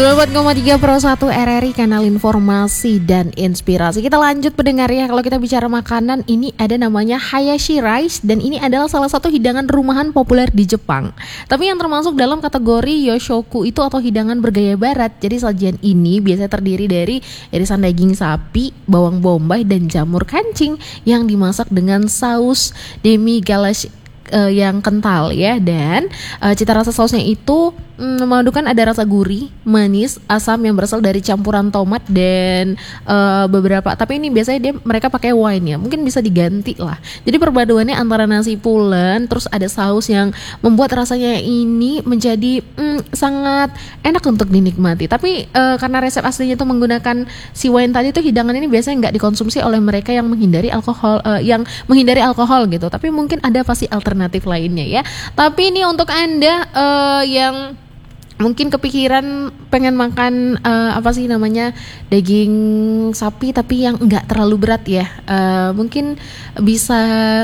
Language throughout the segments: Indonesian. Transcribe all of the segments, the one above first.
94,3 Pro 1 RRI, kanal informasi dan inspirasi. Kita lanjut pendengar ya. Kalau kita bicara makanan, ini ada namanya Hayashi Rice, dan ini adalah salah satu hidangan rumahan populer di Jepang. Tapi yang termasuk dalam kategori Yoshoku itu atau hidangan bergaya barat. Jadi sajian ini biasanya terdiri dari irisan daging sapi, bawang bombay, dan jamur kancing yang dimasak dengan saus demi galash yang kental ya. Dan cita rasa sausnya itu memadukan, ada rasa gurih, manis, asam yang berasal dari campuran tomat dan beberapa, tapi ini biasanya mereka pakai wine ya, mungkin bisa diganti lah. Jadi perpaduannya antara nasi pulen terus ada saus yang membuat rasanya ini menjadi sangat enak untuk dinikmati. Tapi karena resep aslinya itu menggunakan si wine tadi, itu hidangan ini biasanya nggak dikonsumsi oleh mereka yang menghindari alkohol gitu. Tapi mungkin ada pasti alternatif lainnya ya. Tapi ini untuk Anda yang mungkin kepikiran pengen makan daging sapi tapi yang nggak terlalu berat ya, mungkin bisa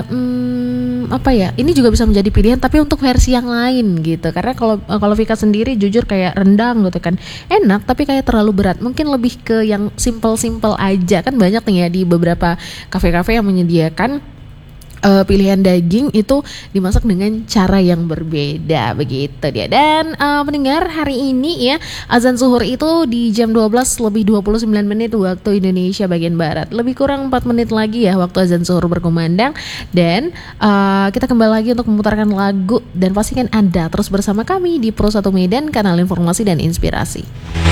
ini juga bisa menjadi pilihan tapi untuk versi yang lain gitu. Karena kalau Vika sendiri jujur kayak rendang gitu kan enak, tapi kayak terlalu berat, mungkin lebih ke yang simple aja. Kan banyak nih ya di beberapa kafe-kafe yang menyediakan pilihan daging itu dimasak dengan cara yang berbeda, begitu dia. Dan pendengar, hari ini ya azan zuhur itu di jam 12:29 waktu Indonesia bagian barat. Lebih kurang 4 menit lagi ya waktu azan zuhur berkumandang. Dan kita kembali lagi untuk memutarkan lagu, dan pastikan Anda terus bersama kami di Pro 1 Medan, kanal informasi dan inspirasi.